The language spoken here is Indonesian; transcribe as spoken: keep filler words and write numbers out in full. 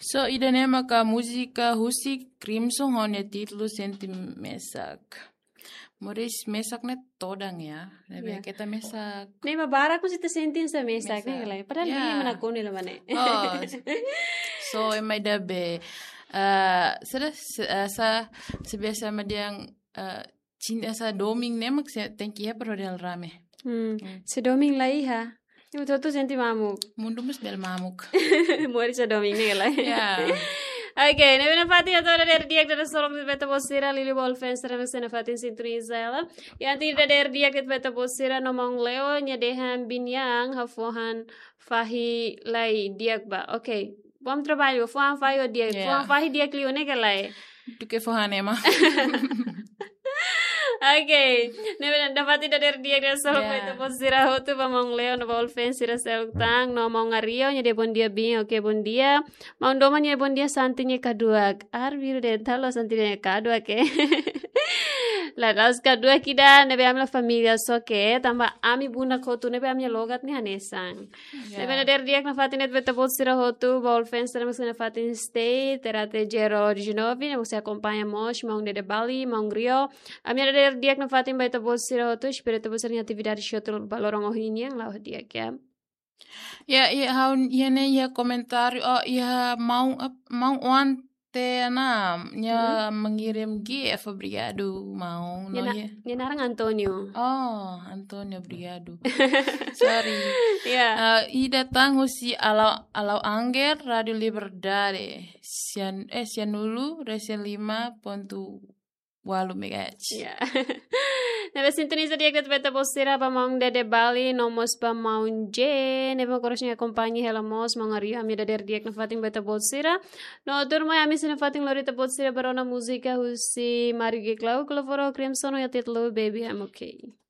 So idene ka muzika husi Crimson honja titlu senti mesak. Moris mesak net todang ya. Nebe Yeah. kita mesak. Nee, maar bara ko sita sentin sa mesak Mesak. ne galay. Padahal Yeah. hindi man ako nila man eh. Oh. So emai dabe. Uh, sada uh, sa sebiasa sama dia yang uh, cinta sa doming nemak saya thank you per hodel rame. Hmm. Sa doming lai ha. Yung toto senti mamuk. Mundo mus bel mamuk. Mori sa doming ne galay. Yeah. Okay, ne bena fati ato da der diak da sorong de beta bosira lili bol fans tra na fatin sintoniza ela. Ya anti da der diak de beta bosira no mong leo nya dehan binyang hafohan fahi lai diak ba. Okay. Bom trabalho, fohan fahi o diak. Yeah. Fohan fahi diak liu ne galay. Tu ke fohane ma. Okay, ne dapat tidak dari dia dia solo Yeah. itu pos sira hotu pamong leo no ball fence sira seltang no mau ngario nya de bon dia bin oke bon dia mau doma nya bon dia santinya kadua ar biru de talo santinya kadua ke la las kadua kida ne be amla familia so ke tamba ami buna khotu ne be amnya logat ne hanesang ne be der dia na fatin et beta pos sira hotu ball fence sira na fatin stay terate jero originovi ne se acompanhamos mau de Bali mau rio amnya der diak na fatin baita bos sira hotu spirito bos sira atividade shotul balorong ohini yang lah diak ya. Ya ya haun yene ya komentar oh ya mau ap- mau ante na ya mengirim gift obrigado mau no Nya ya. nya narang Antonio. Oh, Antonio obrigado. Sorry. Ya. Uh, I datang husi alau alau Angger Radio Liberdade. Sian eh Sianulu Resen lima pontu walu megahertz. Ya. Nebe sintoniza diak dat beta bosira pa maung dede Bali nomos pa maung je nebe korosnya kompanyi helamos maung ariyo ami dader diak na fating beta bosira no turma ami sina fating lorita bosira barona musika husi Mario Geklau Clovoro Crimson ya titlo baby I'm okay.